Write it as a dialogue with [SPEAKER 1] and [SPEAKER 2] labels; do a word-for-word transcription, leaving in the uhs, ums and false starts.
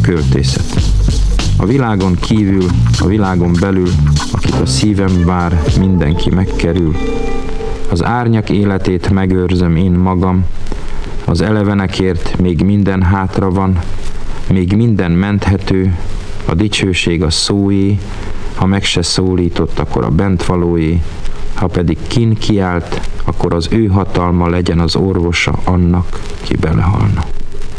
[SPEAKER 1] költészet. A világon kívül, a világon belül, akit a szívem vár, mindenki megkerül. Az árnyak életét megőrzöm én magam, az elevenekért még minden hátra van, még minden menthető, a dicsőség a szóé, ha meg se szólított, akkor a bentvalóé, ha pedig kin kiált, akkor az ő hatalma legyen az orvosa annak, ki belehalna.